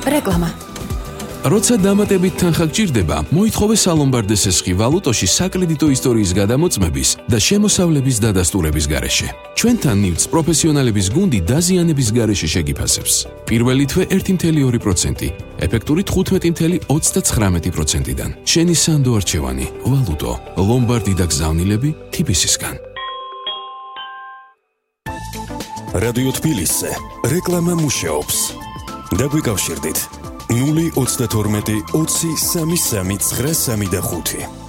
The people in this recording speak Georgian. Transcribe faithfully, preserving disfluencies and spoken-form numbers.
რეკლამა. როცა დამატებით თანხა გჭირდება, მოითხოვე სალომბარდეს ესხი ვალუტოში საკრედიტო ისტორიის გადამოწმების და შემოსავლების დადასტურების გარეშე. ჩვენთან ნივთს პროფესიონალების გუნდი დაზიანების გარეშე შეგიფასებს. პირველი თვე ერთი კoma ორი პროცენტი, ეფექტური თხუთმეტი კoma ოცდაცხრამეტი პროცენტიდან. შენი სანდო არჩევანი, ვალუტო, ლომბარდი და გზავნილები თბილისისგან. რადიო თბილისზე რეკლამა მუშაობს. დაგვიკავშირდით. ნული ოცდათორმეტი ოცი სამი სამი ცხრა სამი და ხუთი